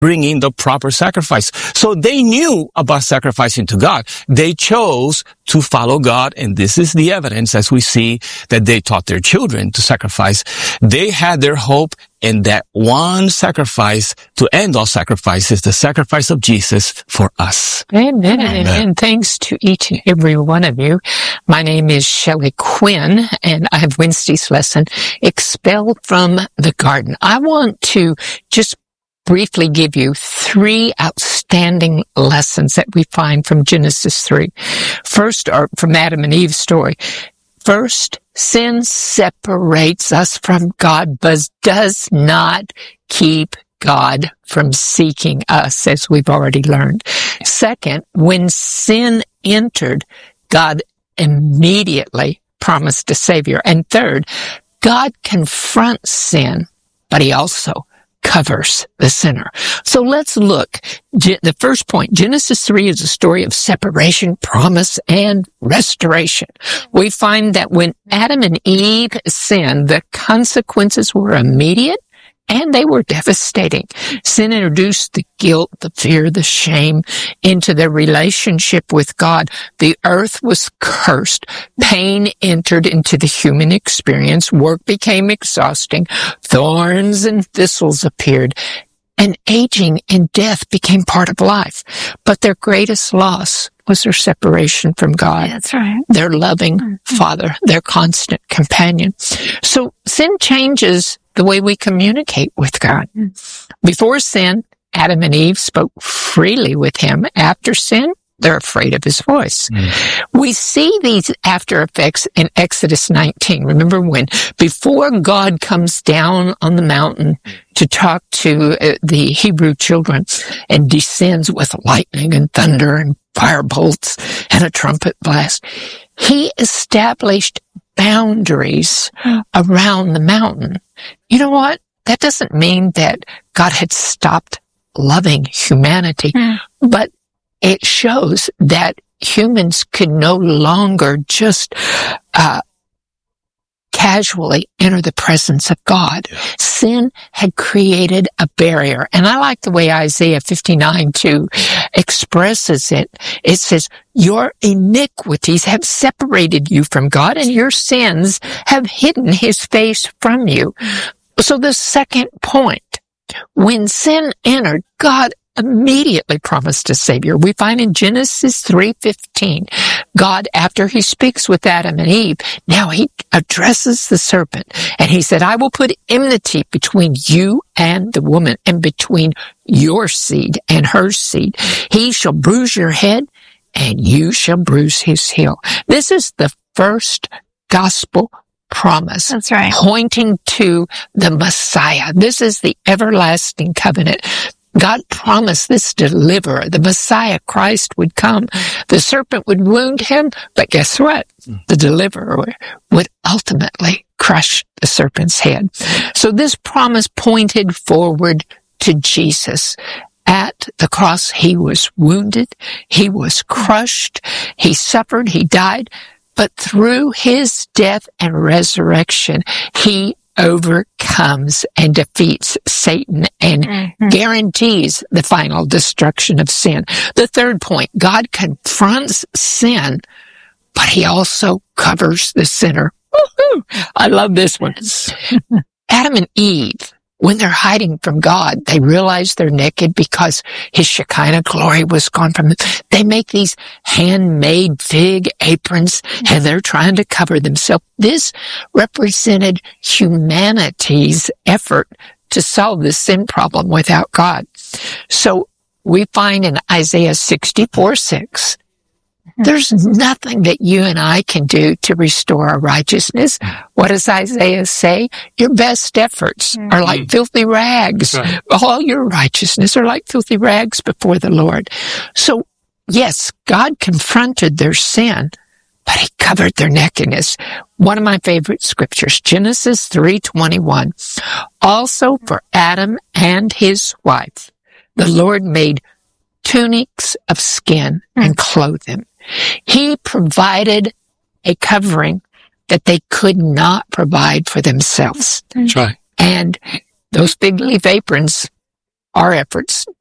bringing the proper sacrifice. So they knew about sacrificing to God. They chose to follow God, and this is the evidence as we see that they taught their children to sacrifice. They had their hope in that one sacrifice to end all sacrifices, the sacrifice of Jesus for us. Amen. And thanks to each and every one of you. My name is Shelley Quinn, and I have Wednesday's lesson, Expelled from the Garden. I want to just briefly give you 3 outstanding lessons that we find from Genesis 3. First, or from Adam and Eve's story. First, sin separates us from God, but does not keep God from seeking us, as we've already learned. Second, when sin entered, God immediately promised a Savior. And third, God confronts sin, but He also covers the sinner. So let's look. The first point, Genesis 3 is a story of separation, promise, and restoration. We find that when Adam and Eve sinned, the consequences were immediate and they were devastating. Sin introduced the guilt, the fear, the shame into their relationship with God. The earth was cursed. Pain entered into the human experience. Work became exhausting. Thorns and thistles appeared. And aging and death became part of life. But their greatest loss was their separation from God. Yeah, that's right. Their loving Father, their constant companion. So sin changes the way we communicate with God. Before sin, Adam and Eve spoke freely with Him. After sin, they're afraid of His voice. We see these after effects in Exodus 19. Remember when, before God comes down on the mountain to talk to the Hebrew children and descends with lightning and thunder and fire bolts and a trumpet blast, He established boundaries around the mountain. You know what? That doesn't mean that God had stopped loving humanity, but it shows that humans could no longer just casually enter the presence of God. Sin had created a barrier. And I like the way Isaiah 59:2 expresses it. It says, your iniquities have separated you from God, and your sins have hidden His face from you. So the second point, when sin entered, God immediately promised a Savior. We find in Genesis 3:15, God, after He speaks with Adam and Eve, now He addresses the serpent, and He said, I will put enmity between you and the woman, and between your seed and her seed. He shall bruise your head, and you shall bruise his heel. This is the first gospel promise. That's right. Pointing to the Messiah. This is the everlasting covenant. God promised this deliverer, the Messiah, Christ, would come. The serpent would wound him, but guess what? The deliverer would ultimately crush the serpent's head. So this promise pointed forward to Jesus. At the cross, He was wounded, He was crushed, He suffered, He died, but through His death and resurrection, He overcomes and defeats Satan and guarantees the final destruction of sin. The third point, God confronts sin, but He also covers the sinner. Woo-hoo! I love this one. Adam and Eve, when they're hiding from God, they realize they're naked because His Shekinah glory was gone from them. They make these handmade fig aprons, and they're trying to cover themselves. This represented humanity's effort to solve the sin problem without God. So we find in Isaiah 64:6, there's nothing that you and I can do to restore our righteousness. What does Isaiah say? Your best efforts are like filthy rags. Right. All your righteousness are like filthy rags before the Lord. So, yes, God confronted their sin, but He covered their nakedness. One of my favorite scriptures, Genesis 3:21. Also for Adam and his wife, the Lord made tunics of skin and clothed them. He provided a covering that they could not provide for themselves. That's right. And those fig leaf aprons, our efforts